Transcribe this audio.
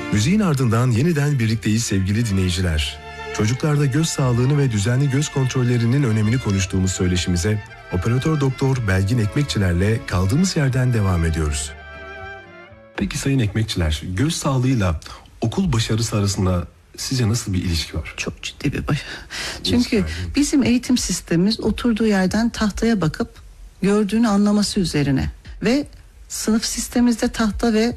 Müziğin ardından yeniden birlikteyiz sevgili dinleyiciler. Çocuklarda göz sağlığını ve düzenli göz kontrollerinin önemini konuştuğumuz söyleşimize operatör doktor Belgin Ekmekçiler'le kaldığımız yerden devam ediyoruz. Peki Sayın Ekmekçiler, göz sağlığıyla okul başarısı arasında sizce nasıl bir ilişki var? Çok ciddi bir başarı. Çünkü bizim eğitim sistemimiz oturduğu yerden tahtaya bakıp gördüğünü anlaması üzerine ve sınıf sistemimizde tahta ve